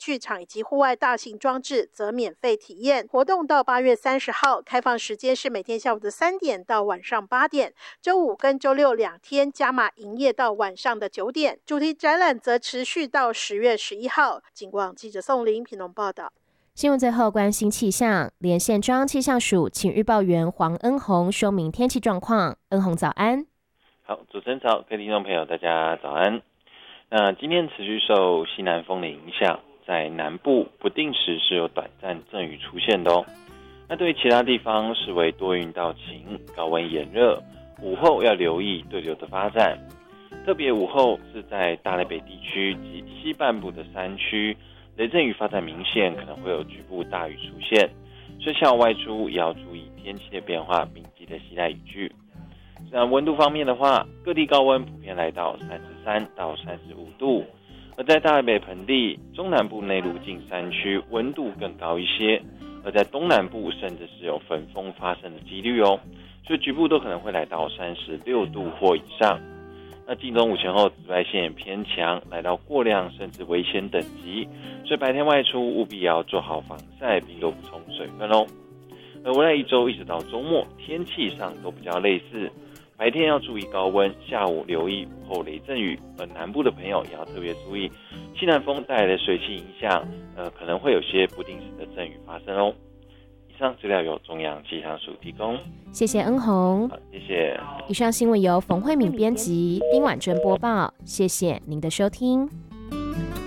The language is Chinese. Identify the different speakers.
Speaker 1: 剧场以及户外大型装置则免费体验。活动到8月30号，开放时间是每天下午的3点到晚上8点，周五跟周六2天加码营业到晚上的9点。主题展览则持续到10月11号。警广记者宋林屏东报道。
Speaker 2: 新闻最后关心气象，连线中央气象署请预报员黄恩宏说明天气状况。恩宏早安。
Speaker 3: 好，主持人早，各位听众朋友大家早安。那今天持续受西南风的影响，在南部不定时是有短暂阵雨出现的哦。那对于其他地方视为多云到晴，高温炎热，午后要留意对流的发展。特别午后是在大台北地区及西半部的山区，雷阵雨发展明显，可能会有局部大雨出现，所以下午外出也要注意天气的变化，并记得携带雨具。那温度方面的话，各地高温普遍来到33到35度，而在大台北盆地、中南部内陆近山区温度更高一些，而在东南部甚至是有焚风发生的几率哦，所以局部都可能会来到36度或以上。那近中午前后紫外线也偏强，来到过量甚至危险等级，所以白天外出务必要做好防晒，并多补充水分哦。而未来一周一直到周末，天气上都比较类似，白天要注意高温，下午留意午后雷阵雨，而南部的朋友也要特别注意西南风带来的水汽影响，可能会有些不定时的阵雨发生哦。以上资料由中央气象署提供，
Speaker 2: 谢谢恩宏。
Speaker 3: 好，谢谢。
Speaker 2: 以上新闻由冯慧敏编辑，丁婉珍播报，谢谢您的收听。